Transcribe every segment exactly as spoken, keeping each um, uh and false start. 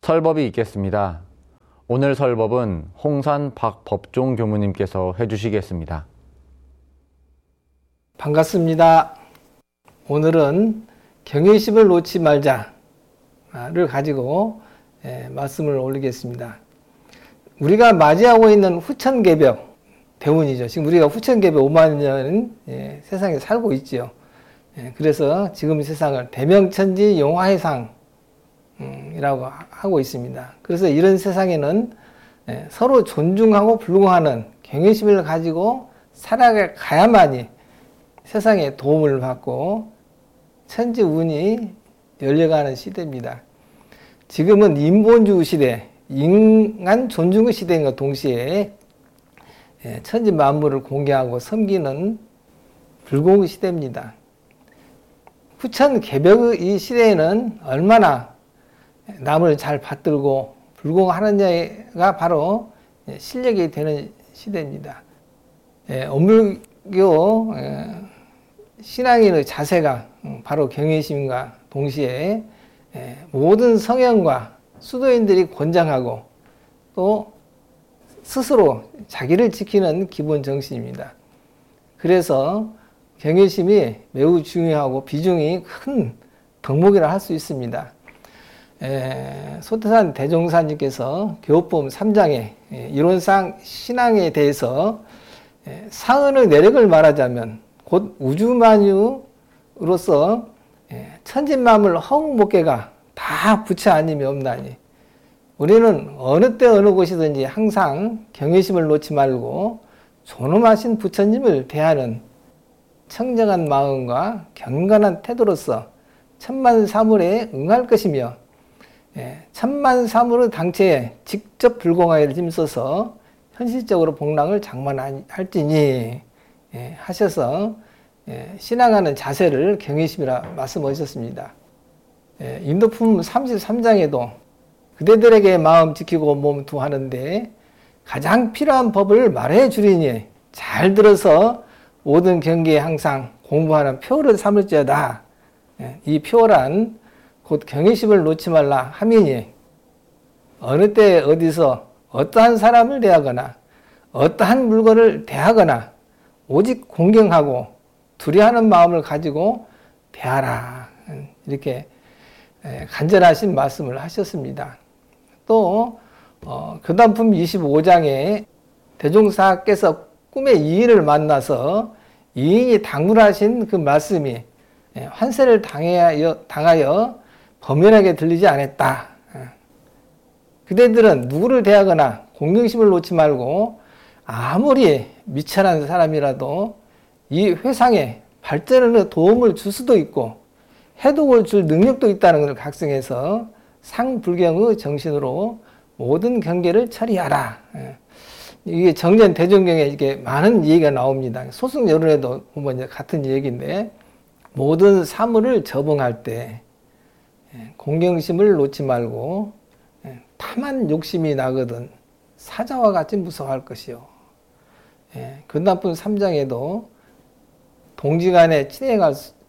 설법이 있겠습니다. 오늘 설법은 홍산 박법종 교무님께서 해주시겠습니다. 반갑습니다. 오늘은 경외심을 놓지 말자를 가지고 말씀을 올리겠습니다. 우리가 맞이하고 있는 후천개벽 대운이죠. 지금 우리가 후천개벽 오만 년 세상에 살고 있지요. 그래서 지금 세상을 대명천지 용화해상이라고 하고 있습니다. 그래서 이런 세상에는 서로 존중하고 불공하는 경외심을 가지고 살아가야만이 세상에 도움을 받고 천지 운이 열려가는 시대입니다. 지금은 인본주의 시대, 인간 존중의 시대인과 동시에 천지 만물을 공개하고 섬기는 불공의 시대입니다. 후천 개벽의 이 시대에는 얼마나 남을 잘 받들고 불공하느냐가 바로 실력이 되는 시대입니다. 엄불교 신앙인의 자세가 바로 경외심과 동시에 모든 성현과 수도인들이 권장하고 또 스스로 자기를 지키는 기본 정신입니다. 그래서 경외심이 매우 중요하고 비중이 큰 덕목이라 할 수 있습니다. 에, 소태산 대종사님께서 교법 삼 장에 이론상 신앙에 대해서 에, 사은의 내력을 말하자면 곧 우주만유로서 에, 천진만물 허무목계가 다 부처 아님이 없나니 우리는 어느 때 어느 곳이든지 항상 경외심을 놓지 말고 존엄하신 부처님을 대하는 청정한 마음과 경건한 태도로서 천만사물에 응할 것이며 천만사물의 당체에 직접 불공하여를 힘써서 현실적으로 복락을 장만할지니 하셔서 신앙하는 자세를 경외심이라 말씀하셨습니다. 인도품 삼십삼 장에도 그대들에게 마음 지키고 몸 투하는데 가장 필요한 법을 말해 주리니 잘 들어서 모든 경계에 항상 공부하는 표를 삼을지어다. 이 표란 곧 경외심을 놓지 말라 하미니 어느 때 어디서 어떠한 사람을 대하거나 어떠한 물건을 대하거나 오직 공경하고 두려워하는 마음을 가지고 대하라. 이렇게 간절하신 말씀을 하셨습니다. 또 어, 교단품 이십오 장에 대종사께서 꿈의 이인을 만나서 이인이 당부하신 그 말씀이 환세를 당하여, 당하여 범연하게 들리지 않았다. 그대들은 누구를 대하거나 공경심을 놓지 말고 아무리 미천한 사람이라도 이 회상에 발전에 도움을 줄 수도 있고 해독을 줄 능력도 있다는 것을 각성해서 상불경의 정신으로 모든 경계를 처리하라. 이게 정전 대종경에 이게 많은 얘기가 나옵니다. 소승여론에도 보면 같은 얘기인데 모든 사물을 접응할 때 공경심을 놓지 말고 탐한 욕심이 나거든 사자와 같이 무서워할 것이요. 근단품 삼 장에도 동지간에 친해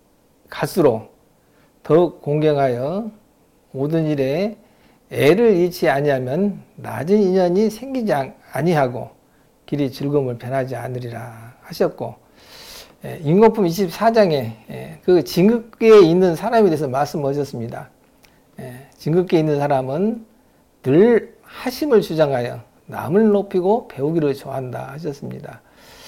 갈수록 더욱 공경하여 모든 일에 애를 잃지 아니하면 낮은 인연이 생기지 아니하고 길이 즐거움을 변하지 않으리라 하셨고 인고품 이십사 장에 그 진극계에 있는 사람에 대해서 말씀하셨습니다. 진극계에 있는 사람은 늘 하심을 주장하여 남을 높이고 배우기를 좋아한다 하셨습니다.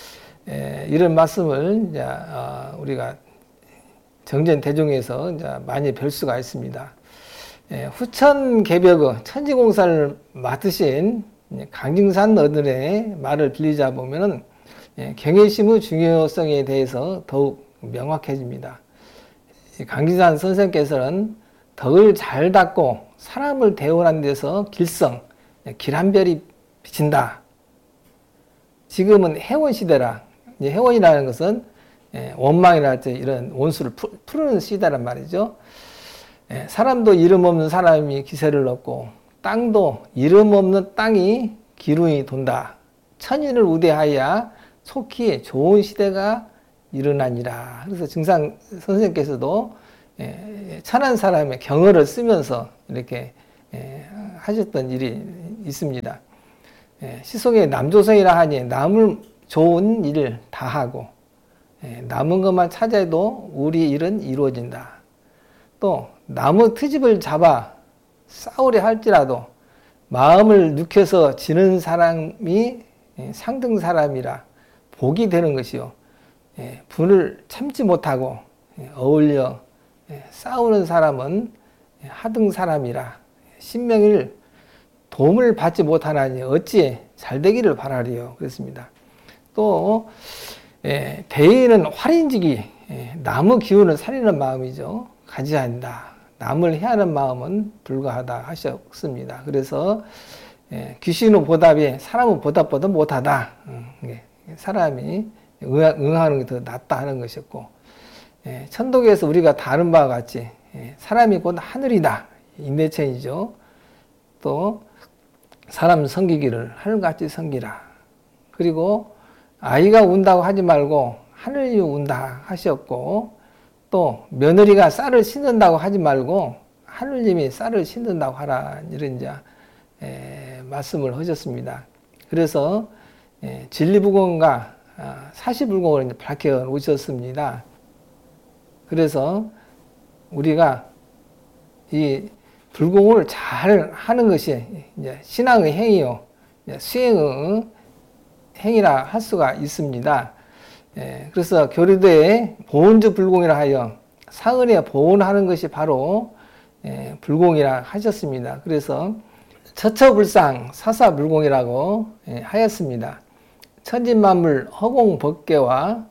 이런 말씀을 이제 우리가 정전 대종에서 이제 많이 뵐 수가 있습니다. 후천 개벽의 천지공사를 맡으신 강증산 어른의 말을 빌리자 보면은 경외심의 중요성에 대해서 더욱 명확해집니다. 강증산 선생께서는 덕을 잘 닦고 사람을 대우하는 데서 길성, 길 한 별이 비친다. 지금은 해원 시대라. 해원이라는 것은 원망이나 이런 원수를 푸르는 시대란 말이죠. 사람도 이름 없는 사람이 기세를 얻고 땅도 이름 없는 땅이 기run이 돈다. 천인을 우대하여 속히 좋은 시대가 일어나니라. 그래서 증상 선생님께서도 천한 사람의 경어를 쓰면서 이렇게 예, 하셨던 일이 있습니다. 예, 시속의 남조선이라 하니 남을 좋은 일을 다 하고 예, 남은 것만 찾아도 우리 일은 이루어진다. 또 나무 트집을 잡아 싸우려 할지라도 마음을 눕혀서 지는 사람이 예, 상등 사람이라 복이 되는 것이요. 예, 분을 참지 못하고 예, 어울려 예, 싸우는 사람은 예, 하등 사람이라 신명일 도움을 받지 못하나니 어찌 잘 되기를 바라리요. 그랬습니다. 또 예, 대인은 활인지기 예, 나무 기운을 살리는 마음이죠. 가지한다. 남을 해하는 마음은 불가하다 하셨습니다. 그래서 예, 귀신의 보답이 사람의 보답보다 못하다. 음, 예, 사람이 응하는 게 더 낫다 하는 것이었고 예, 천도교에서 우리가 다룬 바와 같이 예, 사람이 곧 하늘이다. 인내천이죠. 또 사람 섬기기를 하늘같이 섬기라. 그리고 아이가 운다고 하지 말고 하늘이 운다 하셨고 또 며느리가 쌀을 씻는다고 하지 말고 하늘님이 쌀을 씻는다고 하라 이런 이제 에, 말씀을 하셨습니다. 그래서 에, 진리불공과 아, 사시불공을 이제 밝혀 오셨습니다. 그래서 우리가 이 불공을 잘 하는 것이 이제 신앙의 행위요, 이제 수행의 행위라 할 수가 있습니다. 예, 그래서 교리도에 보온주 불공이라 하여 사은에 보온하는 것이 바로 예, 불공이라 하셨습니다. 그래서 처처불상 사사불공이라고 예, 하였습니다. 천진만물 허공법계와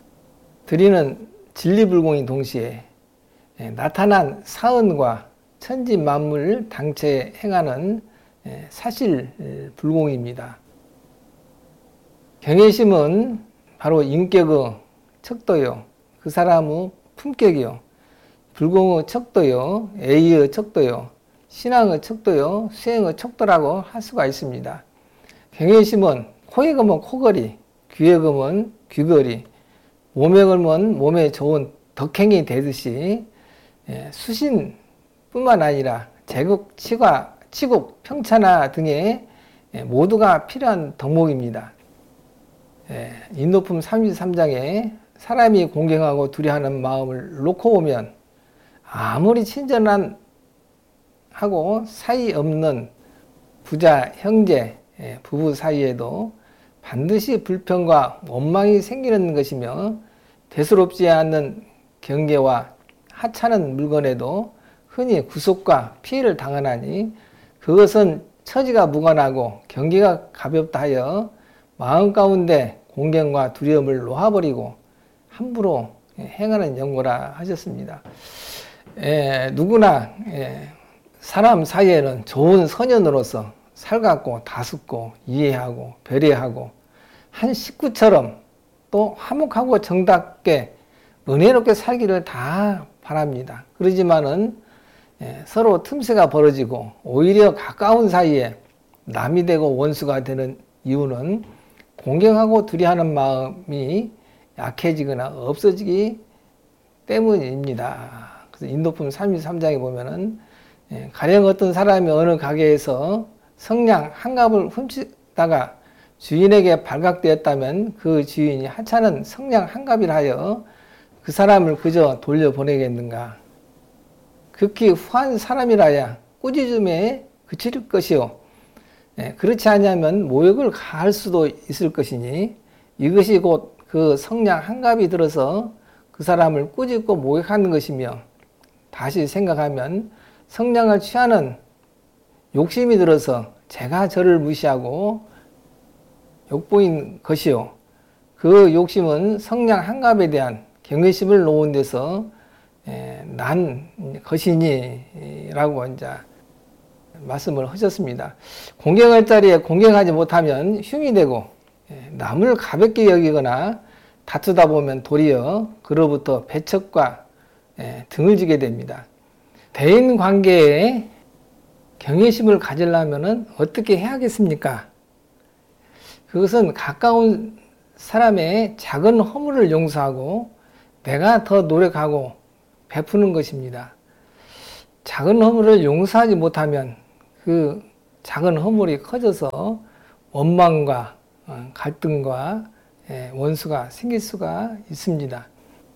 드리는 진리불공이 동시에 예, 나타난 사은과 천지만물 당체에 행하는 예, 사실불공입니다. 경외심은 바로 인격의 척도요, 그 사람의 품격이요, 불공의 척도요, 애의의 척도요, 신앙의 척도요, 수행의 척도라고 할 수가 있습니다. 경외심은 코에 걸면 코걸이, 귀에 걸면 귀걸이, 몸에 걸면 몸에 좋은 덕행이 되듯이 예, 수신뿐만 아니라 제국, 치과, 치국, 평차나 등의 예, 모두가 필요한 덕목입니다. 예, 인도품 삼십삼 장에 사람이 공경하고 두려워하는 마음을 놓고 보면 아무리 친절한 하고 사이 없는 부자, 형제, 예, 부부 사이에도 반드시 불평과 원망이 생기는 것이며 대수롭지 않는 경계와 하찮은 물건에도 흔히 구속과 피해를 당하나니 그것은 처지가 무관하고 경계가 가볍다 하여 마음 가운데 공경과 두려움을 놓아버리고 함부로 행하는 연고라 하셨습니다. 에, 누구나 에, 사람 사이에는 좋은 선연으로서 살갑고 다습고 이해하고 배려하고 한 식구처럼 또 화목하고 정답게 은혜롭게 살기를 다 바랍니다. 그러지만은 에, 서로 틈새가 벌어지고 오히려 가까운 사이에 남이 되고 원수가 되는 이유는 공경하고 두려워하는 마음이 약해지거나 없어지기 때문입니다. 그래서 인도품 삼십삼 장에 보면은 가령 어떤 사람이 어느 가게에서 성냥 한 갑을 훔치다가 주인에게 발각되었다면 그 주인이 하찮은 성냥 한 갑이라 하여 그 사람을 그저 돌려보내겠는가. 극히 후한 사람이라야 꾸짖음에 그칠 것이요. 예, 그렇지 않으면 모욕을 가할 수도 있을 것이니 이것이 곧 그 성냥 한갑이 들어서 그 사람을 꾸짖고 모욕하는 것이며 다시 생각하면 성냥을 취하는 욕심이 들어서 제가 저를 무시하고 욕보인 것이요. 그 욕심은 성냥 한갑에 대한 경외심을 놓은 데서 예, 난 것이니 라고 이제 말씀을 하셨습니다. 공경할 자리에 공경하지 못하면 흉이 되고 남을 가볍게 여기거나 다투다 보면 도리어 그로부터 배척과 등을 지게 됩니다. 대인 관계에 경외심을 가지려면 어떻게 해야겠습니까? 그것은 가까운 사람의 작은 허물을 용서하고 내가 더 노력하고 베푸는 것입니다. 작은 허물을 용서하지 못하면 그 작은 허물이 커져서 원망과 갈등과 원수가 생길 수가 있습니다.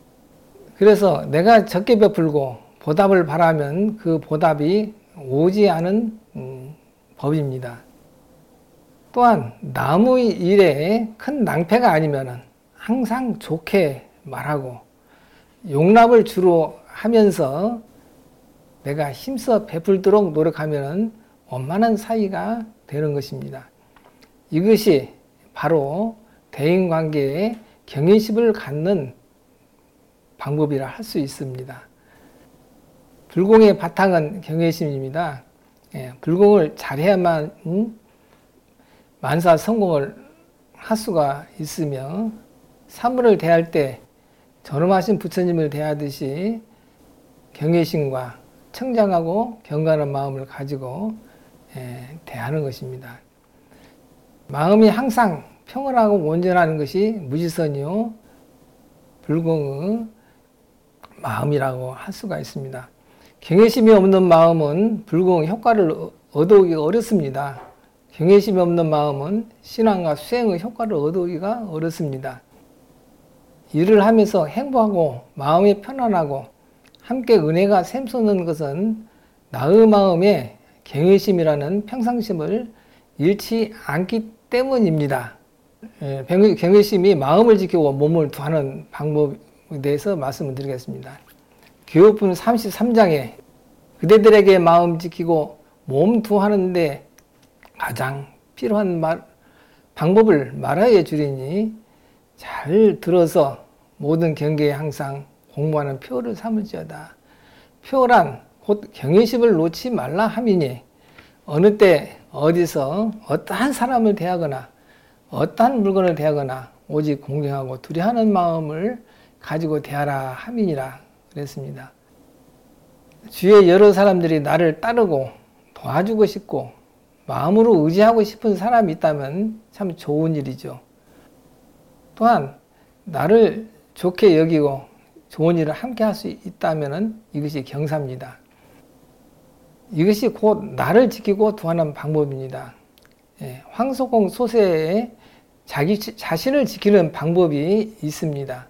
그래서 내가 적게 베풀고 보답을 바라면 그 보답이 오지 않은 법입니다. 또한 남의 일에 큰 낭패가 아니면 항상 좋게 말하고 용납을 주로 하면서 내가 힘써 베풀도록 노력하면 원만한 사이가 되는 것입니다. 이것이 바로 대인관계에 경외심을 갖는 방법이라 할 수 있습니다. 불공의 바탕은 경외심입니다. 예, 불공을 잘해야만 음, 만사 성공을 할 수가 있으며 사물을 대할 때 존엄하신 부처님을 대하듯이 경외심과 청장하고 경건한 마음을 가지고 예, 대하는 것입니다. 마음이 항상 평온하고 온전하는 것이 무지선이요 불공의 마음이라고 할 수가 있습니다. 경외심이 없는 마음은 불공의 효과를 얻어오기가 어렵습니다. 경외심이 없는 마음은 신앙과 수행의 효과를 얻어오기가 어렵습니다. 일을 하면서 행복하고 마음이 편안하고 함께 은혜가 샘솟는 것은 나의 마음에 경외심이라는 평상심을 잃지 않기 때문입니다. 경외심이 마음을 지키고 몸을 두하는 방법에 대해서 말씀을 드리겠습니다. 교육분 삼십삼 장에 그대들에게 마음 지키고 몸 두하는데 가장 필요한 말, 방법을 말하여 주리니 잘 들어서 모든 경계에 항상 공부하는 표를 삼을지어다. 표란 곧 경외심을 놓지 말라 함이니 어느 때 어디서 어떠한 사람을 대하거나 어떠한 물건을 대하거나 오직 공경하고 두려워하는 마음을 가지고 대하라 함이니라 그랬습니다. 주위에 여러 사람들이 나를 따르고 도와주고 싶고 마음으로 의지하고 싶은 사람이 있다면 참 좋은 일이죠. 또한 나를 좋게 여기고 좋은 일을 함께 할 수 있다면 이것이 경사입니다. 이것이 곧 나를 지키고 도하는 방법입니다. 예, 황소공 소세에 자기 자신을 지키는 방법이 있습니다.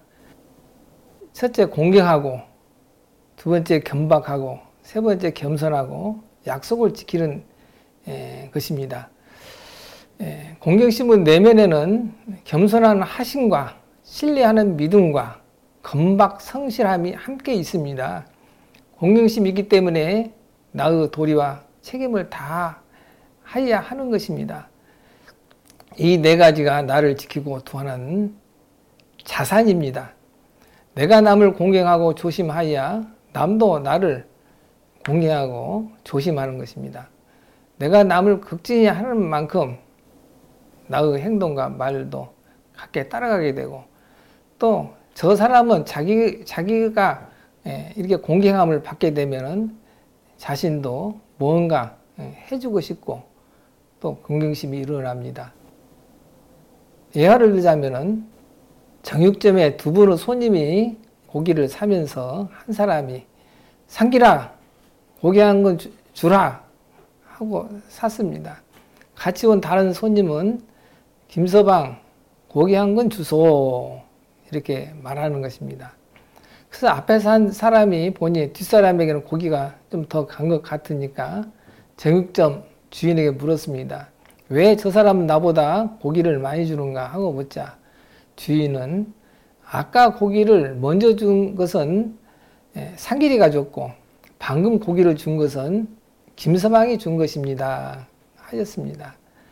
첫째 공경하고, 두 번째 겸박하고, 세 번째 겸손하고 약속을 지키는 예, 것입니다. 예, 공경심은 내면에는 겸손한 하심과 신뢰하는 믿음과 건박 성실함이 함께 있습니다. 공경심이 있기 때문에 나의 도리와 책임을 다 하여야 하는 것입니다. 이 네 가지가 나를 지키고 도하는 자산입니다. 내가 남을 공경하고 조심하여야 남도 나를 공경하고 조심하는 것입니다. 내가 남을 극진히 하는 만큼 나의 행동과 말도 같게 따라가게 되고 또 저 사람은 자기, 자기가 이렇게 공경함을 받게 되면 자신도 뭔가 해주고 싶고 또 긍정심이 일어납니다. 예화를 들자면은 정육점에 두 분의 손님이 고기를 사면서 한 사람이 상기라 고기 한 건 주라 하고 샀습니다. 같이 온 다른 손님은 김서방 고기 한 건 주소 이렇게 말하는 것입니다. 그래서 앞에 산 사람이 보니 뒷사람에게는 고기가 좀 더 간 것 같으니까 정육점 주인에게 물었습니다. 왜 저 사람은 나보다 고기를 많이 주는가 하고 묻자 주인은 아까 고기를 먼저 준 것은 상길이가 줬고 방금 고기를 준 것은 김서방이 준 것입니다 하였습니다.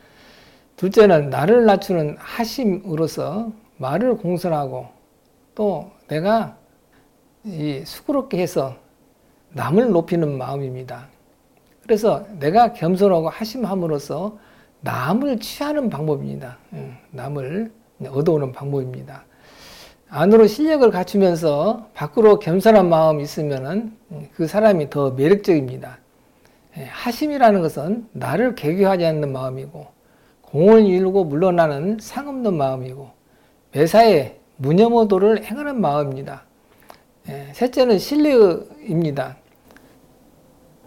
둘째는 나를 낮추는 하심으로서 말을 공손하고 또 내가 이 수고롭게 해서 남을 높이는 마음입니다. 그래서 내가 겸손하고 하심함으로써 남을 취하는 방법입니다. 남을 얻어오는 방법입니다. 안으로 실력을 갖추면서 밖으로 겸손한 마음이 있으면 그 사람이 더 매력적입니다. 하심이라는 것은 나를 계교하지 않는 마음이고 공을 이루고 물러나는 상없는 마음이고 매사에 무념호도를 행하는 마음입니다. 셋째는 신뢰입니다.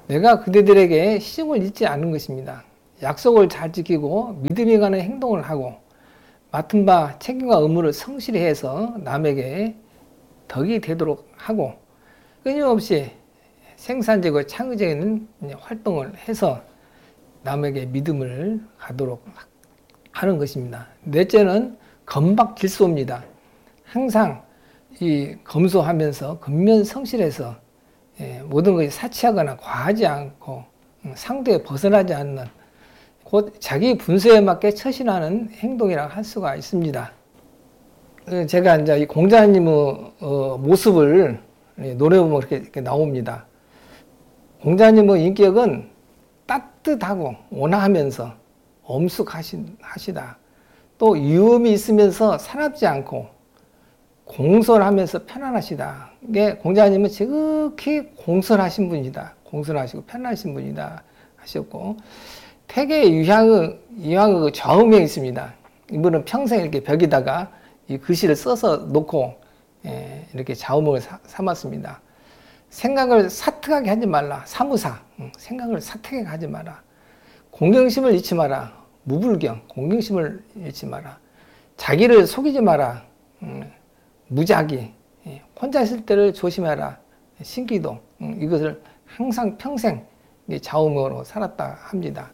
내가 그대들에게 시중을 잇지 않은 것입니다. 약속을 잘 지키고 믿음이 가는 행동을 하고 맡은 바 책임과 의무를 성실히 해서 남에게 덕이 되도록 하고 끊임없이 생산적이고 창의적인 활동을 해서 남에게 믿음을 가도록 하는 것입니다. 넷째는 건박질소입니다. 항상 이 검소하면서 근면 성실해서 모든 것이 사치하거나 과하지 않고 상대에 벗어나지 않는 곧 자기 분수에 맞게 처신하는 행동이라고 할 수가 있습니다. 제가 이제 이 공자님의 모습을 노래 보면 그렇게, 이렇게 나옵니다. 공자님의 인격은 따뜻하고 온화하면서 엄숙하시다. 또 유음이 있으면서 사납지 않고 공손하면서 편안하시다. 이게 공자님은 지극히 공손하신 분이다. 공손하시고 편안하신 분이다 하셨고, 태계 유향의, 유향의 좌우명이 있습니다. 이분은 평생 이렇게 벽에다가 이 글씨를 써서 놓고 예, 이렇게 좌우명을 사, 삼았습니다. 생각을 사특하게 하지 말라. 사무사. 응, 생각을 사특하게 하지 마라. 공경심을 잃지 마라. 무불경. 공경심을 잃지 마라. 자기를 속이지 마라. 응, 무자기. 예, 혼자 있을 때를 조심해라. 신기도. 응, 이것을 항상 평생 좌우명으로 살았다 합니다.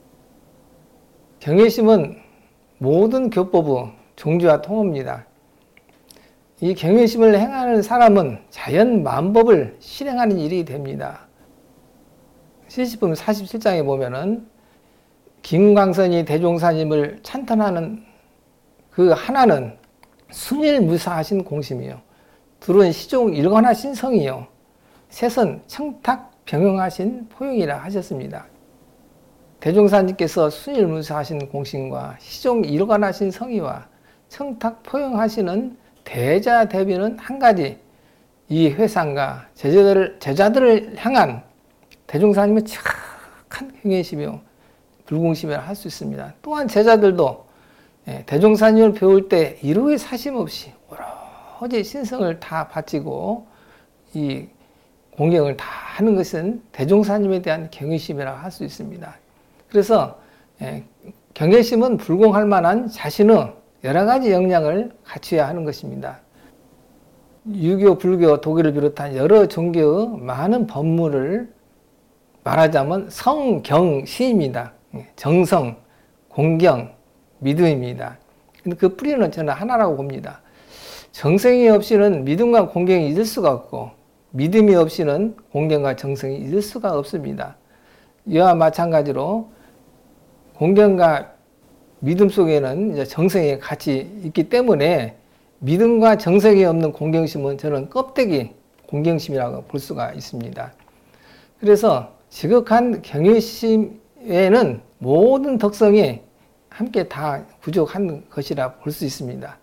경외심은 모든 교법의 종주와 통합니다. 이 경외심을 행하는 사람은 자연 만법을 실행하는 일이 됩니다. 시시품 사십칠 장에 보면은 김광선이 대종사님을 찬탄하는 그 하나는 순일무사하신 공심이요, 둘은 시종 일관하신 성이요, 셋은 청탁 병영하신 포용이라 하셨습니다. 대종사님께서 순일무사하신 공심과 시종 일관하신 성의와 청탁 포용하시는 대자 대비는 한 가지, 이 회상과 제자들을, 제자들을 향한 대종사님의 착한 경외심이요 불공심이라 할 수 있습니다. 또한 제자들도 대종사님을 배울 때 이루의 사심 없이 오로지 신성을 다 바치고 이 공경을 다 하는 것은 대종사님에 대한 경외심이라 할 수 있습니다. 그래서 경외심은 불공할 만한 자신의 여러 가지 역량을 갖춰야 하는 것입니다. 유교, 불교, 도교를 비롯한 여러 종교의 많은 법문을 말하자면 성경시입니다. 정성, 공경, 믿음입니다. 근데 그 뿌리는 저는 하나라고 봅니다. 정성이 없이는 믿음과 공경이 있을 수가 없고, 믿음이 없이는 공경과 정성이 있을 수가 없습니다. 이와 마찬가지로 공경과 믿음 속에는 이제 정성이 같이 있기 때문에 믿음과 정성이 없는 공경심은 저는 껍데기 공경심이라고 볼 수가 있습니다. 그래서 지극한 경외심에는 모든 덕성이 함께 다 부족한 것이라 볼 수 있습니다.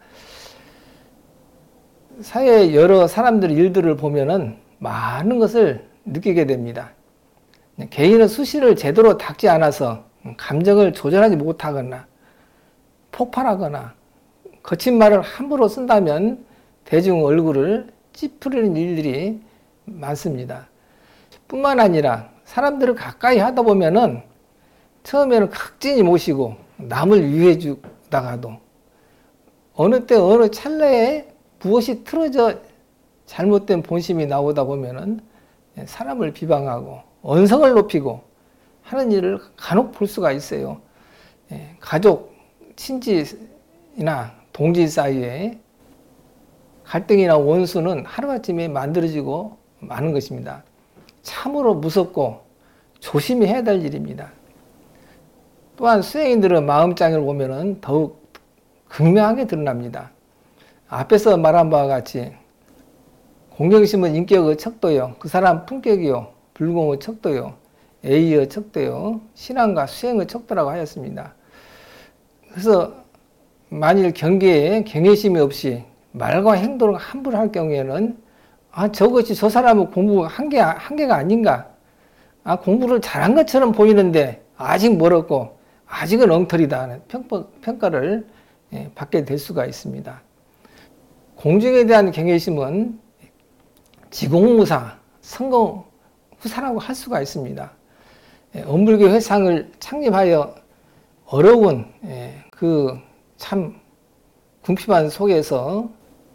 사회의 여러 사람들의 일들을 보면은 많은 것을 느끼게 됩니다. 개인의 수시를 제대로 닦지 않아서 감정을 조절하지 못하거나 폭발하거나 거친 말을 함부로 쓴다면 대중 얼굴을 찌푸리는 일들이 많습니다. 뿐만 아니라 사람들을 가까이 하다 보면은 처음에는 극진히 모시고 남을 위해 주다가도 어느 때 어느 찰나에 무엇이 틀어져 잘못된 본심이 나오다 보면은 사람을 비방하고 언성을 높이고 하는 일을 간혹 볼 수가 있어요. 가족, 친지나 동지 사이에 갈등이나 원수는 하루아침에 만들어지고 마는 것입니다. 참으로 무섭고 조심히 해야 될 일입니다. 또한 수행인들의 마음장을 보면은 더욱 극명하게 드러납니다. 앞에서 말한 바와 같이 공경심은 인격의 척도요, 그 사람 품격이요, 불공의 척도요, 애의의 척도요, 신앙과 수행의 척도라고 하였습니다. 그래서 만일 경계에 경외심이 없이 말과 행동을 함부로 할 경우에는 아, 저것이 저 사람은 공부 한계, 한계가 아닌가? 아, 공부를 잘한 것처럼 보이는데 아직 멀었고 아직은 엉터리다 하는 평가, 평가를 예, 받게 될 수가 있습니다. 공중에 대한 경외심은 지공무사, 성공후사라고 할 수가 있습니다. 예, 엄불교 회상을 창립하여 어려운 예, 그 참 궁핍한 속에서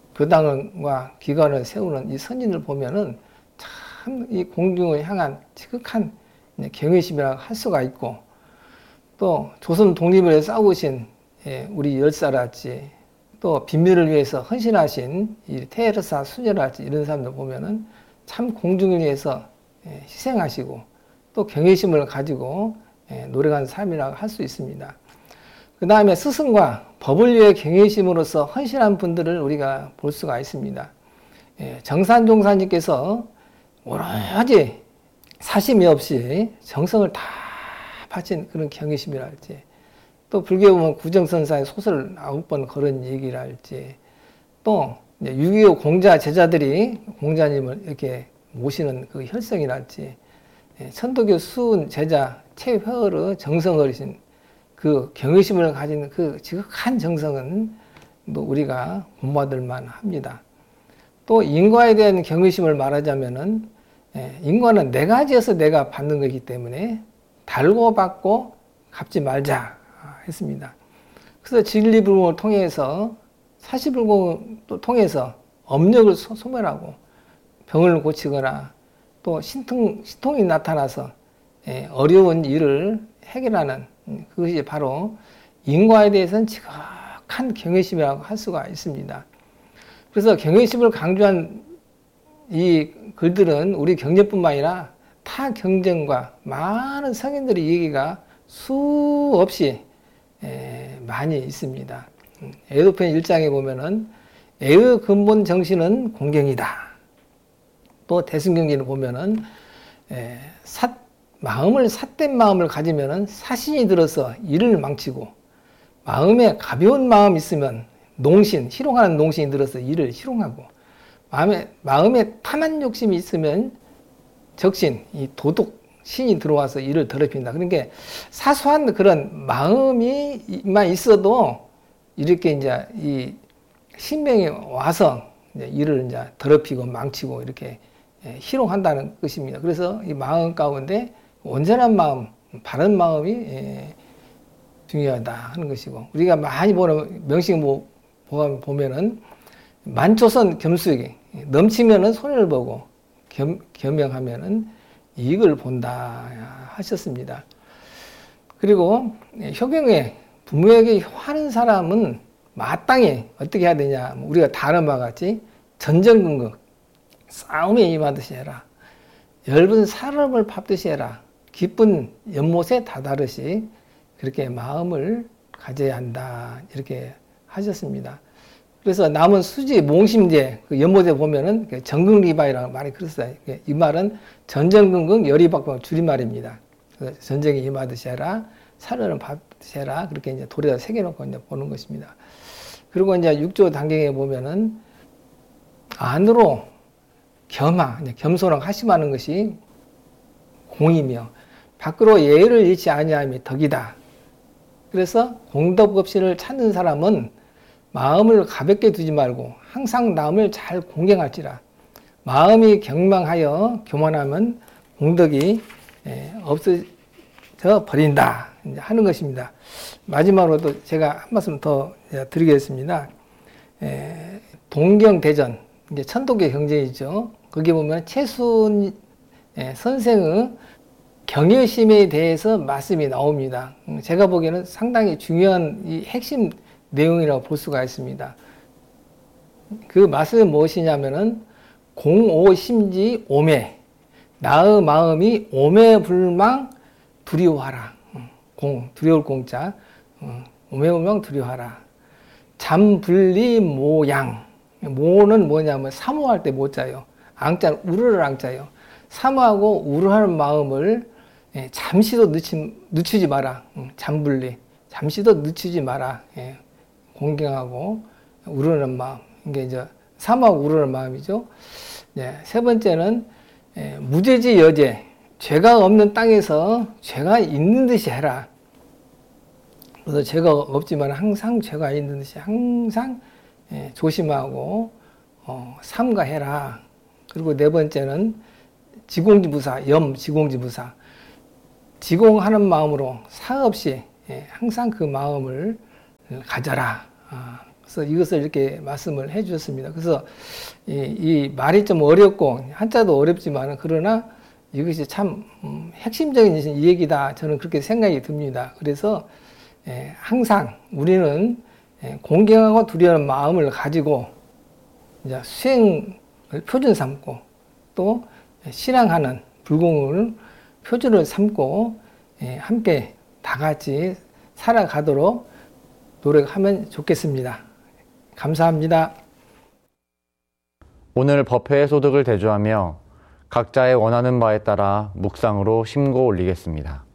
교당과 기관을 세우는 이 선진을 보면은 참 이 공중을 향한 지극한 경외심이라고 할 수가 있고, 또 조선 독립을 위해 싸우신 예, 우리 열사랄지, 또 빈민을 위해서 헌신하신 이 테레사 수녀랄지 이런 사람들 보면은 참 공중을 위해서 예, 희생하시고 또 경외심을 가지고 예, 노력한 삶이라고 할 수 있습니다. 그 다음에 스승과 법을 위해 경외심으로써 헌신한 분들을 우리가 볼 수가 있습니다. 예, 정산종사님께서 오로지 사심이 없이 정성을 다 바친 그런 경외심이랄지, 또 불교에 보면 구정선사의 소설 아홉 번 걸은 얘기랄지, 또 육이오 공자 제자들이 공자님을 이렇게 모시는 그 혈성이랄지, 천도교 수은 제자 최회어의 정성어리신 그 경외심을 가진 그 지극한 정성은 또 우리가 본받을 만합니다. 또 인과에 대한 경외심을 말하자면은 인과는 내가 지어서 내가 받는 거기 때문에 달고 받고 갚지 말자 했습니다. 그래서 진리불공을 통해서 사시불공을 또 통해서 업력을 소멸하고 병을 고치거나 또 신통, 신통이 나타나서 어려운 일을 해결하는 그것이 바로 인과에 대해서는 지극한 경외심이라고 할 수가 있습니다. 그래서 경외심을 강조한 이 글들은 우리 경제뿐만 아니라 타 경전과 많은 성인들의 얘기가 수없이 많이 있습니다. 애도편 일 장에 보면은 애의 근본 정신은 공경이다. 또 대승경전을 보면은 사, 마음을 삿된 마음을 가지면은 사신이 들어서 일을 망치고, 마음에 가벼운 마음이 있으면 농신, 희롱하는 농신이 들어서 일을 희롱하고, 마음에, 마음에 탐한 욕심이 있으면 적신, 이 도둑, 신이 들어와서 일을 더럽힌다. 그러니까 사소한 그런 마음이만 있어도 이렇게 이제 이 신명이 와서 이제 일을 이제 더럽히고 망치고 이렇게 희롱한다는 것입니다. 그래서 이 마음 가운데 온전한 마음, 바른 마음이 중요하다 하는 것이고, 우리가 많이 보는 명식 뭐 보면은 만초선 겸수기, 넘치면은 손해를 보고 겸, 겸영하면은 이익을 본다 하셨습니다. 그리고 효경에 부모에게 화는 사람은 마땅히 어떻게 해야 되냐, 우리가 다른 바와 같이 전전긍긍, 싸움에 임하듯이 해라, 엷은 사람을 밟듯이 해라, 기쁜 연못에 다다르시 그렇게 마음을 가져야 한다 이렇게 하셨습니다. 그래서 남은 수지 몽심제 그 연못에 보면은 전긍리바이라고 말이 그랬어요. 이 말은 전전긍긍 열이박박 줄임말입니다. 전쟁에 임하듯이 해라, 사료는 밟듯이 해라, 그렇게 이제 돌에다 새겨놓고 이제 보는 것입니다. 그리고 이제 육조 단경에 보면은 안으로 겸하, 겸손하고 하심하는 것이 공이며 밖으로 예의를 잃지 아니함이 덕이다. 그래서 공덕법신을 찾는 사람은 마음을 가볍게 두지 말고 항상 남을 잘 공경할지라. 마음이 경망하여 교만하면 공덕이 없어져 버린다 하는 것입니다. 마지막으로 또 제가 한 말씀 더 드리겠습니다. 동경대전, 이제 천도교 경전이죠. 거기 보면 최순 선생의 경외심에 대해서 말씀이 나옵니다. 제가 보기에는 상당히 중요한 이 핵심 내용이라고 볼 수가 있습니다. 그 말씀은 무엇이냐면은 공오심지 오매, 나의 마음이 오매불망 두려워하라. 공, 두려울 공자, 오매불망 두려워하라. 잠불리 모양, 모는 뭐냐면 사모할 때 모자요. 앙자는 우르를 앙자요. 사모하고 우르하는 마음을 잠시도 늦치, 늦추지 마라. 잠불리, 잠시도 늦추지 마라. 공경하고 우르는 마음, 이게 이제 사모하고 우르는 마음이죠. 네, 세 번째는 무죄지 여제, 죄가 없는 땅에서 죄가 있는 듯이 해라. 그래서 죄가 없지만 항상 죄가 있는 듯이 항상 조심하고 어, 삼가해라. 그리고 네 번째는 지공지부사, 염 지공지부사. 지공하는 마음으로 사없이 예, 항상 그 마음을 가져라. 아, 그래서 이것을 이렇게 말씀을 해 주셨습니다. 그래서 이, 이 말이 좀 어렵고 한자도 어렵지만 그러나 이것이 참 음, 핵심적인 이 얘기다. 저는 그렇게 생각이 듭니다. 그래서 예, 항상 우리는 예, 공경하고 두려운 마음을 가지고 이제 수행을 표준 삼고 또 신앙하는 불공을 표준을 삼고 예, 함께 다 같이 살아가도록 노력하면 좋겠습니다. 감사합니다. 오늘 법회의 소득을 대조하며 각자의 원하는 바에 따라 묵상으로 심고 올리겠습니다.